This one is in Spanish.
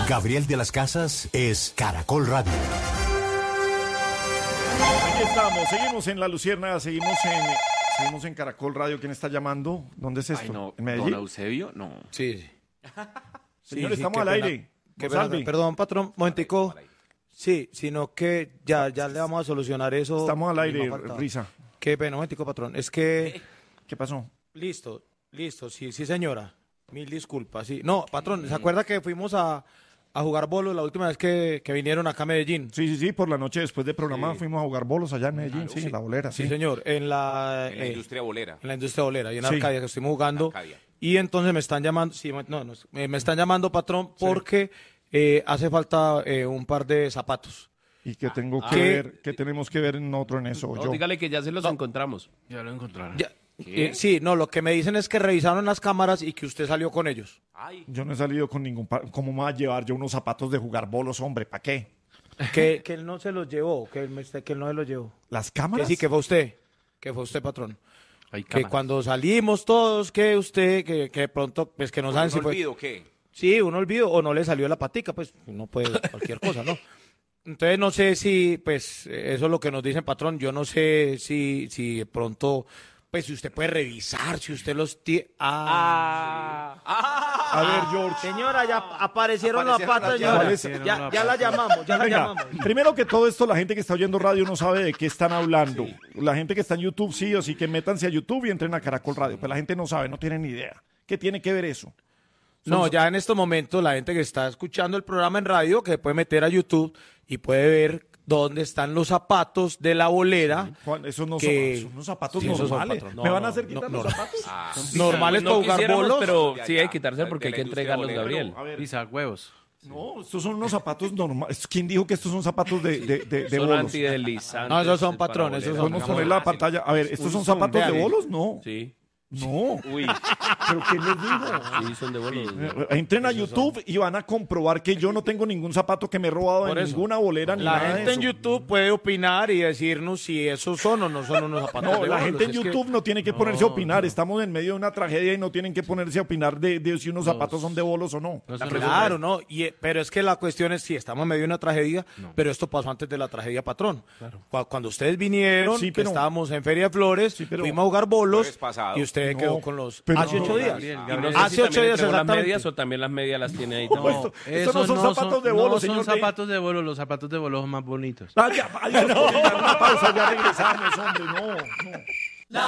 Gabriel de las Casas es Caracol Radio. Aquí estamos, seguimos en La Lucierna, seguimos en Caracol Radio. ¿Quién está llamando? ¿Dónde es esto? Ay, no, ¿En Medellín? ¿Don Eusebio? No. Sí. Señor, Sí, estamos qué al pena. aire. Qué Salve. pena. Perdón, patrón, momentico. Sí, sino que ya le vamos a solucionar eso. Estamos al aire, No faltaba. Risa. Qué pena, momentico, patrón. Es que... ¿Qué pasó? Listo, sí, señora. Mil disculpas, sí. No, patrón, ¿se acuerda que fuimos a jugar bolos la última vez que vinieron acá a Medellín? Sí, por la noche después del programa fuimos a jugar bolos allá en Medellín, sí, en la bolera, sí. Sí, señor, en la industria bolera. En la industria bolera, y en Sí. Arcadia, que estuvimos jugando. Arcadia. Y entonces me están llamando, me están llamando, patrón, porque hace falta un par de zapatos. ¿Y qué tengo que ¿Qué? ver? ¿Qué tenemos que ver en eso? No, Yo. dígale que ya se los encontramos. Ya lo encontraron. Ya, sí, no, lo que me dicen es que revisaron las cámaras y que usted salió con ellos. Ay, Yo no he salido con ¿Cómo me va a llevar yo unos zapatos de jugar bolos, hombre? ¿Para qué? Que él no se los llevó, que él no se los llevó. ¿Las Que cámaras? sí, que fue usted. Que fue usted, patrón. Hay Que cámaras. cuando salimos todos, que usted, que de pronto, pues que no saben ¿un si fue... olvido qué? Sí, un olvido o no le salió la patica, pues no puede cualquier cosa, ¿no? Entonces no sé si, pues, eso es lo que nos dicen, patrón. Yo no sé si de pronto, pues, si usted puede revisar, si usted los tiene... A ver, George. Señora, ya aparecieron las patas, llaves. señora. Ya la llamamos, ya la Venga, llamamos. primero que todo esto, la gente que está oyendo radio no sabe de qué están hablando. La gente que está en YouTube sí o sí, que métanse a YouTube y entren a Caracol Radio. Pues la gente no sabe, no tiene ni idea. ¿Qué tiene que ver eso? No, ya en estos momentos la gente que está escuchando el programa en radio, que puede meter a YouTube y puede ver dónde están los zapatos de la bolera. Juan, esos no Que- son unos zapatos Sí, esos son, normales. patrón. No, ¿Me van a no, hacer no, quitar no, los no. zapatos? Normales para jugar quisiéramos, bolos. pero Ya, sí ya. hay que quitárselo porque hay De que la industria entregar los bolera. Gabriel. A ver, Pisa huevos. no, estos son unos zapatos normales. ¿Quién dijo que estos son zapatos de Son bolos? antideslizantes. No, esos son para patrones, esos bolera. son- Podemos poner la pantalla. A ver, ¿estos son zapatos de Vean. bolos? No. Sí. No. Uy, ¿Pero qué les digo? sí, son de bolos. Entren a YouTube y van a comprobar que yo no tengo ningún zapato que me he robado Por en eso. ninguna bolera ni La nada de gente en eso. YouTube puede opinar y decirnos si esos son o no son unos zapatos No, de la bolos. gente en Es que- YouTube no tiene que ponerse a opinar. Estamos en medio de una tragedia y no tienen que ponerse a opinar de si unos zapatos son de bolos o no. No se Claro, no, pero es que la cuestión es, sí, estamos en medio de una tragedia, pero esto pasó antes de la tragedia, patrón. Cuando ustedes vinieron, Sí, que pero- estábamos en Feria de Flores, Sí, pero- fuimos a jugar bolos Jueves pasado. y usted No, quedó con los... pero hace no, 8 días. Gabriel, Y no Gabriel. sé Hace si 8 también días entregó las exactamente. medias o también las medias las tiene ahí. No, estos no son zapatos de bolos, no señor. son zapatos de bolos, los zapatos de bolos son más bonitos. Ah, ya, adiós, no. Una pausa, ya regresamos, hombre. No, no.